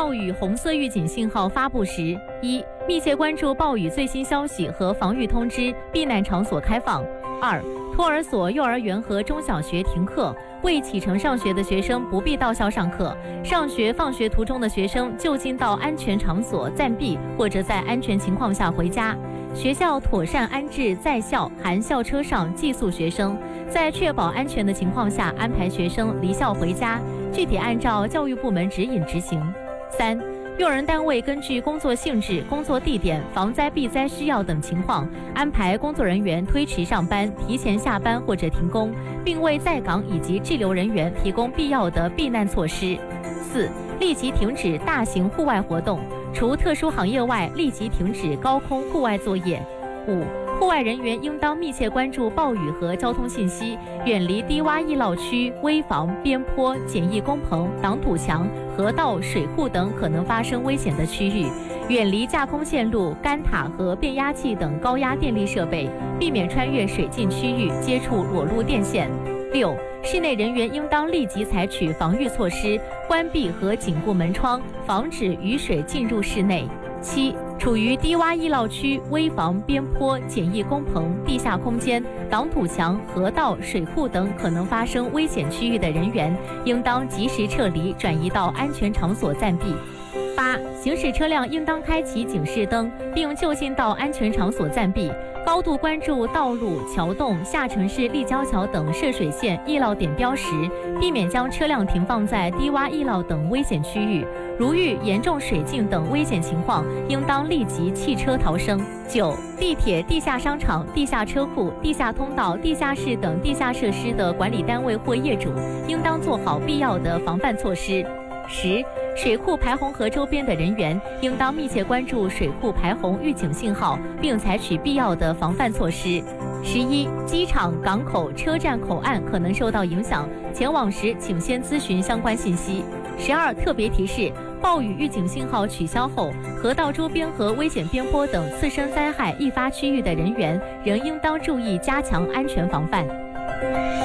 暴雨红色预警信号发布时，一、密切关注暴雨最新消息和防御通知，避难场所开放；二、托儿所、幼儿园和中小学停课，未启程上学的学生不必到校上课，上学放学途中的学生就近到安全场所暂避，或者在安全情况下回家。学校妥善安置在校含校车上寄宿学生，在确保安全的情况下安排学生离校回家，具体按照教育部门指引执行。三、用人单位根据工作性质、工作地点、防灾避灾需要等情况，安排工作人员推迟上班、提前下班或者停工，并为在岗以及滞留人员提供必要的避难措施。四、立即停止大型户外活动，除特殊行业外，立即停止高空户外作业。五、户外人员应当密切关注暴雨和交通信息，远离低洼易涝区、危房、边坡、简易工棚、挡土墙、河道、水库等可能发生危险的区域，远离架空线路、干塔和变压器等高压电力设备，避免穿越水浸区域，接触裸露电线。六、室内人员应当立即采取防御措施，关闭和紧固门窗，防止雨水进入室内。七、处于低洼易涝区、危房、边坡、简易工棚、地下空间、挡土墙、河道、水库等可能发生危险区域的人员，应当及时撤离，转移到安全场所暂避。八、行驶车辆应当开启警示灯，并就近到安全场所暂避，高度关注道路、桥洞、下城市立交桥等涉水线、易涝点标识，避免将车辆停放在低洼易涝等危险区域。如遇严重水浸等危险情况，应当立即弃车逃生。九、地铁、地下商场、地下车库、地下通道、地下室等地下设施的管理单位或业主，应当做好必要的防范措施。十、水库排洪河周边的人员应当密切关注水库排洪预警信号，并采取必要的防范措施。11、机场、港口、车站口岸可能受到影响，前往时请先咨询相关信息。12、特别提示：暴雨预警信号取消后，河道周边和危险边坡等次生灾害易发区域的人员仍应当注意加强安全防范。